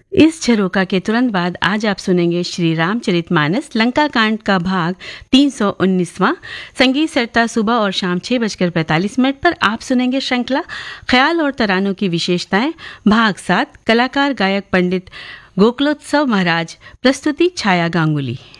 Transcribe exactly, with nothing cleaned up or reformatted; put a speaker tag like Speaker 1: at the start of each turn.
Speaker 1: इस झरोका के तुरंत बाद आज आप सुनेंगे श्री रामचरितमानस लंका कांड का भाग तीन सौ उन्नीसवां। संगीत सरता सुबह और शाम छह बजकर पैंतालीस मिनट पर आप सुनेंगे श्रृंखला ख्याल और तरानों की विशेषताएं भाग सात। कलाकार गायक पंडित गोकुलोत्सव महाराज, प्रस्तुति छाया गांगुली।